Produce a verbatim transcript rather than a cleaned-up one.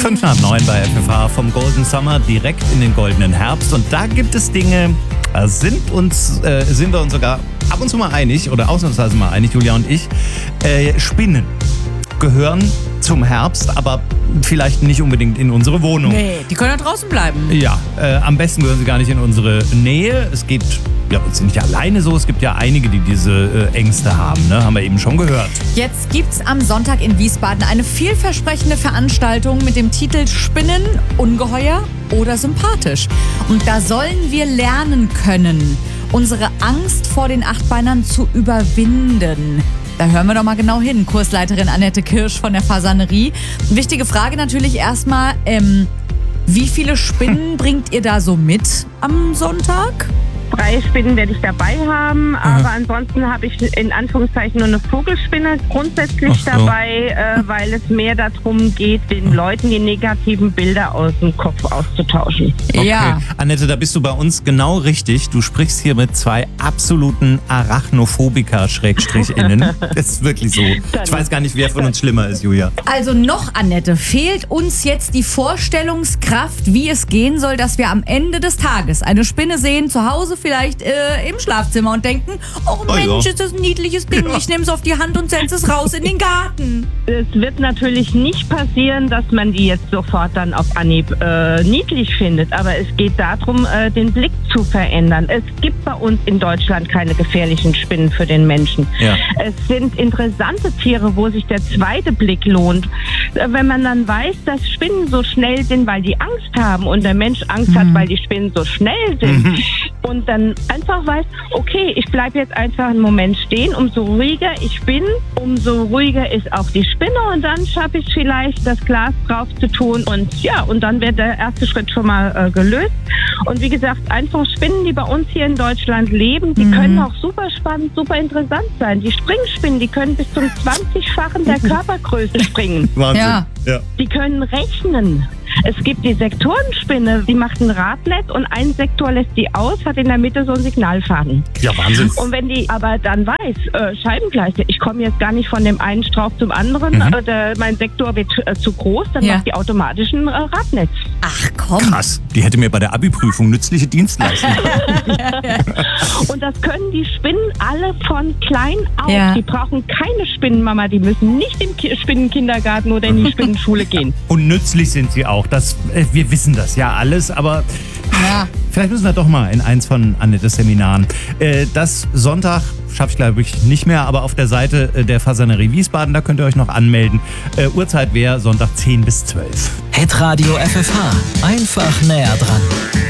Fünf nach neun bei F F H, vom Golden Summer direkt in den goldenen Herbst. Und da gibt es Dinge, da sind, uns, äh, sind wir uns sogar ab und zu mal einig, oder ausnahmsweise mal einig, Julia und ich. Äh, Spinnen gehören zum Herbst, aber vielleicht nicht unbedingt in unsere Wohnung. Nee, die können ja draußen bleiben. Ja, äh, am besten gehören sie gar nicht in unsere Nähe. Es geht ja uns nicht alleine so. Es gibt ja einige, die diese äh, Ängste haben, ne? Haben wir eben schon gehört. Jetzt gibt's am Sonntag in Wiesbaden eine vielversprechende Veranstaltung mit dem Titel Spinnen, Ungeheuer oder sympathisch. Und da sollen wir lernen können, unsere Angst vor den Achtbeinern zu überwinden. Da hören wir doch mal genau hin. Kursleiterin Annette Kirsch von der Fasanerie. Wichtige Frage natürlich erstmal, ähm, wie viele Spinnen bringt ihr da so mit am Sonntag? Drei Spinnen werde ich dabei haben, aber mhm. ansonsten habe ich in Anführungszeichen nur eine Vogelspinne grundsätzlich so. dabei, äh, weil es mehr darum geht, den Leuten die negativen Bilder aus dem Kopf auszutauschen. Okay. Ja. Annette, da bist du bei uns genau richtig. Du sprichst hier mit zwei absoluten Arachnophobiker-Innen. Das ist wirklich so. Ich weiß gar nicht, wer von uns schlimmer ist, Julia. Also noch, Annette, fehlt uns jetzt die Vorstellungskraft, wie es gehen soll, dass wir am Ende des Tages eine Spinne sehen, zu Hause vielleicht äh, im Schlafzimmer und denken, oh Mensch, ja. ist das ein niedliches Ding, Ja. ich nehme es auf die Hand und sende es raus in den Garten. Es wird natürlich nicht passieren, dass man die jetzt sofort dann auf Anhieb äh, niedlich findet, aber es geht darum, äh, den Blick zu verändern. Es gibt bei uns in Deutschland keine gefährlichen Spinnen für den Menschen. Ja. Es sind interessante Tiere, wo sich der zweite Blick lohnt. Äh, wenn man dann weiß, dass Spinnen so schnell sind, weil die Angst haben und der Mensch Angst mhm. hat, weil die Spinnen so schnell sind mhm. und dann einfach weiß, okay, ich bleibe jetzt einfach einen Moment stehen, umso ruhiger ich bin, umso ruhiger ist auch die Spinne und dann schaffe ich vielleicht, das Glas drauf zu tun und ja, und dann wird der erste Schritt schon mal äh, gelöst. Und wie gesagt, einfach Spinnen, die bei uns hier in Deutschland leben, die mhm. können auch super spannend, super interessant sein. Die Springspinnen, die können bis zum zwanzigfachen der Körpergröße springen. Wahnsinn. Ja. Ja. Die können rechnen. Es gibt die Sektorenspinne, die macht ein Radlet und ein Sektor lässt die aus, hat in der Mitte so einen Signalfaden. Ja, Wahnsinn. Und wenn die aber dann weiß, äh, Scheibengleiche, ich komme jetzt gar nicht von dem einen Strauch zum anderen, Mhm. äh, der, mein Sektor wird äh, zu groß, dann Ja. macht die automatisch ein äh, Radnetz. Ach komm. Krass. Die hätte mir bei der Abi-Prüfung nützliche Dienste leisten. Und das können die Spinnen alle von klein auf. Ja. Die brauchen keine Spinnenmama, die müssen nicht im Ki- Spinnenkindergarten oder in die Spinnenschule gehen. Und nützlich sind sie auch. Das, äh, wir wissen das ja alles, aber Ja. vielleicht müssen wir doch mal in eins von Annettes Seminaren. Äh, das Sonntag schaffe ich glaube ich nicht mehr, aber auf der Seite äh, der Fasanerie Wiesbaden, da könnt ihr euch noch anmelden. Äh, Uhrzeit wäre Sonntag zehn bis zwölf. Hitradio F F H. Einfach näher dran.